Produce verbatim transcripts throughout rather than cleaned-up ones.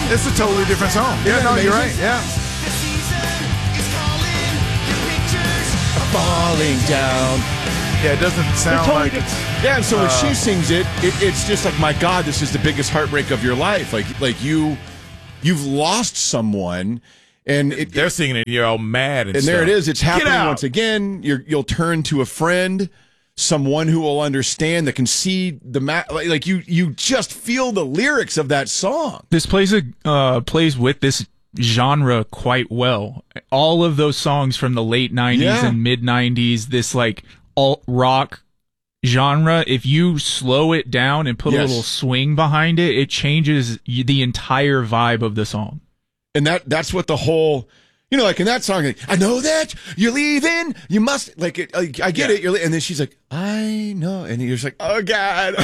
It's a totally different song. Isn't Yeah, that no, you're amazing? right. Yeah. Falling down. Yeah, it doesn't sound Totally like different. it's. Yeah, and so when uh, she sings it, it, it's just like, my God, this is the biggest heartbreak of your life. Like, like you, you've lost someone, and it, They're singing it, you're all mad and and stuff. there it is. It's Get happening out. once again. You're, you'll turn to a friend, someone who will understand, that can see the ma- like, like you. You just feel the lyrics of that song. This plays a uh, plays with this genre quite well. All of those songs from the late nineties Yeah. and mid nineties, this like alt rock genre, if you slow it down and put Yes. a little swing behind it, it changes y- the entire vibe of the song. And that that's what the whole, you know, like in that song, like, I know that you're leaving. You must, like, it, like I get Yeah. it. You're, le-" and then she's like, I know, and you're just like, oh God.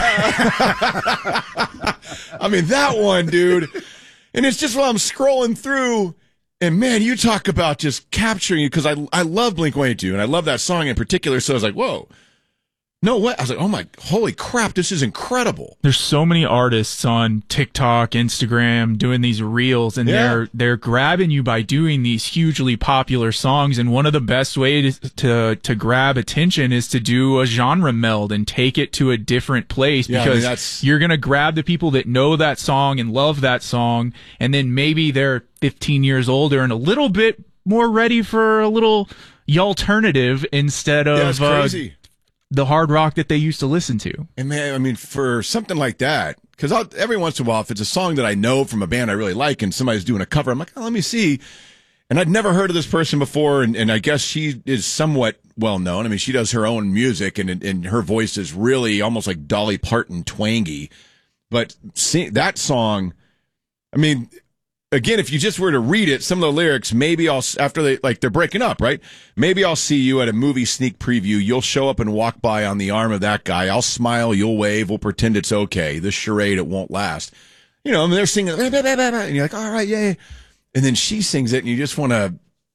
I mean, that one, dude. And it's just while I'm scrolling through, and man, you talk about just capturing you, because I I love Blink one eighty-two, and I love that song in particular. So I was like, whoa, no way. I was like, oh my, holy crap, this is incredible. There's so many artists on TikTok, Instagram doing these reels, and Yeah. they're they're grabbing you by doing these hugely popular songs. And one of the best ways to to grab attention is to do a genre meld and take it to a different place, Yeah, I mean, because that's- you're gonna grab the people that know that song and love that song, and then maybe they're fifteen years older and a little bit more ready for a little alternative instead of Yeah, it's uh, crazy. the hard rock that they used to listen to. And man, I mean, for something like that, because every once in a while, if it's a song that I know from a band I really like and somebody's doing a cover, I'm like, oh, let me see. And I'd never heard of this person before, and, and I guess she is somewhat well known. I mean, she does her own music, and and her voice is really almost like Dolly Parton twangy. But see, that song, I mean, again, if you just were to read it, some of the lyrics, maybe I'll, after they, like, they're breaking up, right? Maybe I'll see you at a movie sneak preview. You'll show up and walk by on the arm of that guy. I'll smile. You'll wave. We'll pretend it's okay. This charade, it won't last. You know, I mean, they're singing, "Bah, bah, bah, bah, bah," and you're like, all right, yay. And then she sings it, and you just want to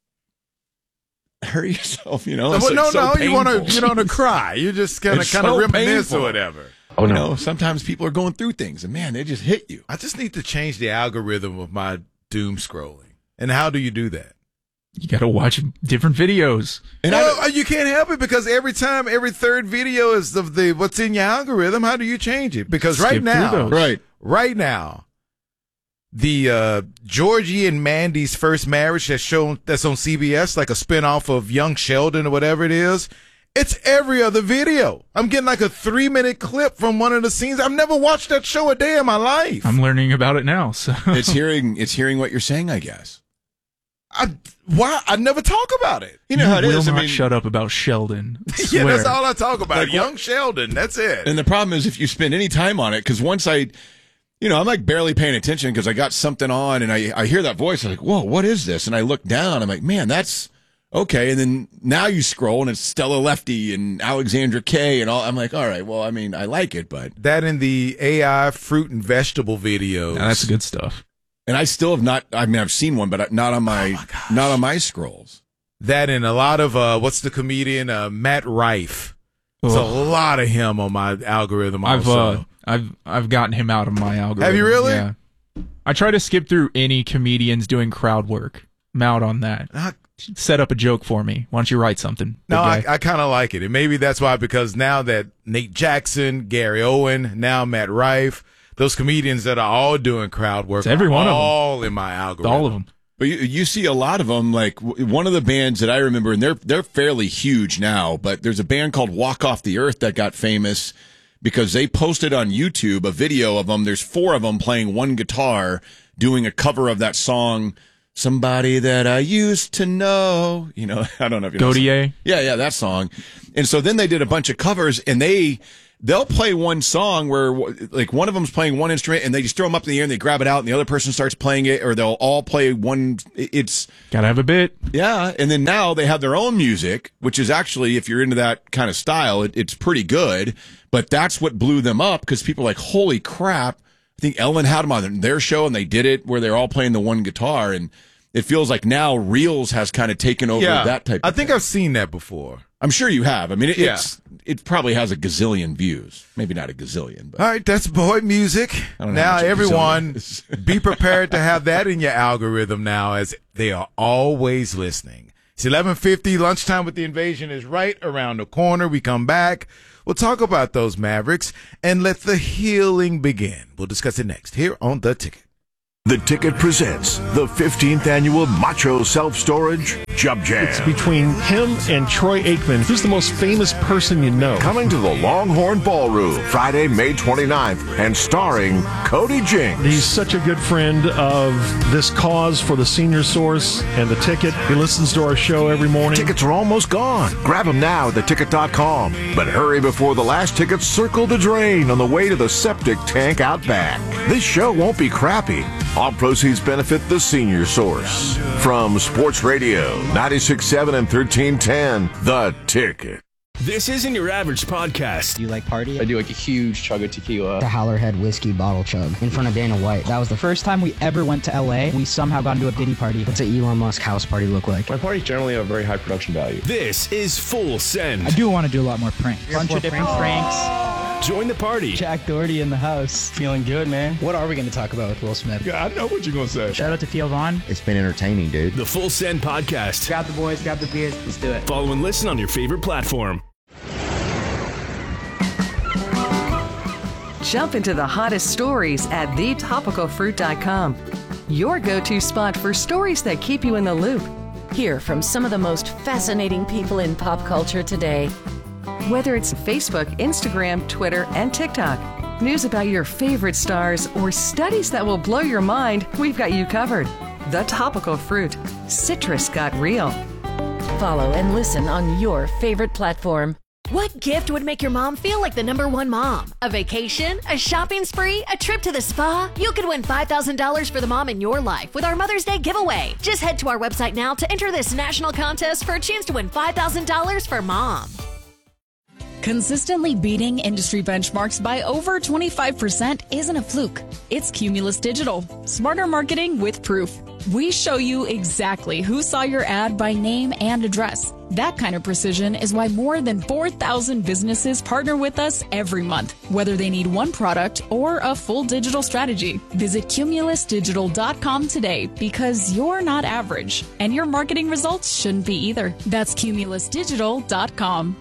hurt yourself, you know? It's Well, like no, so no, you want to painful. you don't want to cry. You just kind of It's kind of so reminisce painful. or whatever. Oh, no. You know, sometimes people are going through things, and man, they just hit you. I just need to change the algorithm of my doom scrolling. And how do you do that? You got to watch different videos. And well, I, you can't help it, because every time, every third video is of the what's in your algorithm. How do you change it? Because Skip right through now, those. right. right now, the uh, Georgie and Mandy's first marriage that's shown that's on C B S, like a spinoff of Young Sheldon or whatever it is. It's every other video. I'm getting like a three minute clip from one of the scenes. I've never watched that show a day in my life. I'm learning about it now. So It's hearing, it's hearing what you're saying, I guess. I, why? I never talk about it. You know how it will is. I not mean, shut up about Sheldon. I Yeah, swear. that's all I talk about. Like what- Young Sheldon. That's it. and the problem is if you spend any time on it, because once I, you know, I'm like barely paying attention because I got something on and I, I hear that voice. I'm like, whoa, what is this? And I look down. I'm like, man, that's okay. And then now you scroll and it's Stella Lefty and Alexandra Kay and all. I'm like, all right, well, I mean, I like it, but. That in the A I fruit and vegetable videos. Yeah, that's good stuff. And I still have not, I mean, I've seen one, but not on my, Oh not on my scrolls. That and a lot of, uh, what's the comedian, uh, Matt Rife. There's a Ugh. lot of him on my algorithm I've also. uh, I've I've gotten him out of my algorithm. Have you really? Yeah. I try to skip through any comedians doing crowd work. I'm out on that. I, Set up a joke for me. Why don't you write something? no, I, big guy? I kind of like it. And maybe that's why, because now that Nate Jackson, Gary Owen, now Matt Rife, those comedians that are all doing crowd work, It's every are one of them. all in my algorithm. all of them. But you, you see a lot of them, like w- one of the bands that I remember, and they're they're fairly huge now. But there's a band called Walk Off the Earth that got famous because they posted on YouTube a video of them. There's four of them playing one guitar, doing a cover of that song, "Somebody That I Used to Know." You know, I don't know if you know. that song. Godier. Yeah, yeah, that song. And so then they did a bunch of covers, and they they'll play one song where like one of them's playing one instrument, and they just throw them up in the air and they grab it out, and the other person starts playing it, or they'll all play one. It's Gotta have a bit. yeah, and then now they have their own music, which is actually, if you're into that kind of style, it, it's pretty good. But that's what blew them up because people are like, holy crap! I think Ellen had them on their show, and they did it where they're all playing the one guitar, and it feels like now Reels has kind of taken over Yeah, that type of I think thing. I've seen that before. I'm sure you have. I mean, it, Yeah. it's it probably has a gazillion views. Maybe not a gazillion, but All right, that's boy music. I don't know Now, how much a everyone, gazillion is. be prepared to have that in your algorithm now, as they are always listening. It's eleven fifty. Lunchtime with the Invasion is right around the corner. We come back. We'll talk about those Mavericks and let the healing begin. We'll discuss it next here on The Ticket. The Ticket presents the fifteenth annual Macho Self-Storage Jub Jam. It's between him and Troy Aikman. Who's the most famous person you know? Coming to the Longhorn Ballroom Friday, May twenty-ninth, and starring Cody Jinks. He's such a good friend of this cause for the Senior Source and The Ticket. He listens to our show every morning. Tickets are almost gone. Grab them now at the ticket dot com. But hurry before the last tickets circle the drain on the way to the septic tank out back. This show won't be crappy. All proceeds benefit the Senior Source. From Sports Radio, ninety-six point seven and thirteen ten, The Ticket. This isn't your average podcast. Do you like party? I do like a huge chug of tequila. The Howlerhead whiskey bottle chug in front of Dana White. That was the first time we ever went to L A. We somehow got into a Diddy party. What's an Elon Musk house party look like? My parties generally have a very high production value. This is Full Send. I do want to do a lot more pranks. Bunch of different pranks. Join the party. Jack Doherty in the house. Feeling good, man. What are we going to talk about with Will Smith? Yeah, I know what you're going to say. Shout out to Theo Vaughn. It's been entertaining, dude. The Full Send podcast. Grab the boys, grab the beers, let's do it. Follow and listen on your favorite platform. Jump into the hottest stories at the topical fruit dot com. Your go-to spot for stories that keep you in the loop. Hear from some of the most fascinating people in pop culture today. Whether it's Facebook, Instagram, Twitter, and TikTok, news about your favorite stars, or studies that will blow your mind, we've got you covered. The Topical Fruit. Citrus got real. Follow and listen on your favorite platform. What gift would make your mom feel like the number one mom? A vacation? A shopping spree? A trip to the spa? You could win five thousand dollars for the mom in your life with our Mother's Day giveaway. Just head to our website now to enter this national contest for a chance to win five thousand dollars for mom. Consistently beating industry benchmarks by over twenty-five percent isn't a fluke. It's Cumulus Digital. Smarter marketing with proof. We show you exactly who saw your ad by name and address. That kind of precision is why more than four thousand businesses partner with us every month, whether they need one product or a full digital strategy. Visit cumulus digital dot com today because you're not average, and your marketing results shouldn't be either. That's cumulus digital dot com.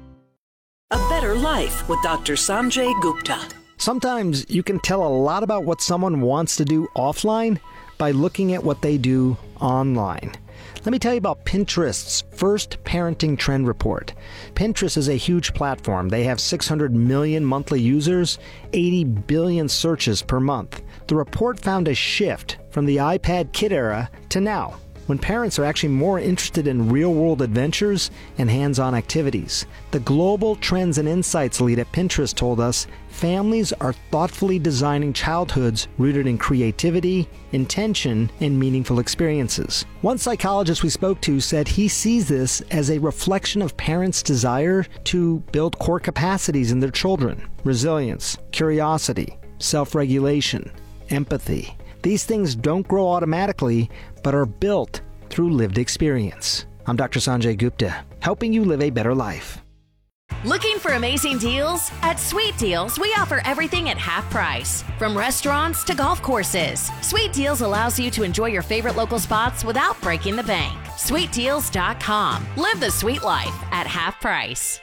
A Better Life with Doctor Sanjay Gupta. Sometimes you can tell a lot about what someone wants to do offline by looking at what they do online. Let me tell you about Pinterest's first parenting trend report. Pinterest is a huge platform. They have six hundred million monthly users, eighty billion searches per month. The report found a shift from the iPad kid era to now, when parents are actually more interested in real-world adventures and hands-on activities. The Global Trends and Insights lead at Pinterest told us families are thoughtfully designing childhoods rooted in creativity, intention, and meaningful experiences. One psychologist we spoke to said he sees this as a reflection of parents' desire to build core capacities in their children: resilience, curiosity, self-regulation, empathy. These things don't grow automatically, but are built through lived experience. I'm Doctor Sanjay Gupta, helping you live a better life. Looking for amazing deals? At Sweet Deals, we offer everything at half price. From restaurants to golf courses, Sweet Deals allows you to enjoy your favorite local spots without breaking the bank. sweet deals dot com. Live the sweet life at half price.